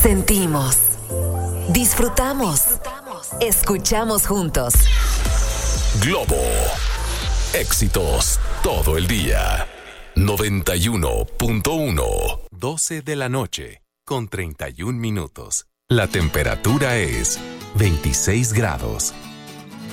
Sentimos, disfrutamos, escuchamos juntos. Globo. Éxitos todo el día. 91.1. 12 de la noche, con 31 minutos. La temperatura es 26 grados.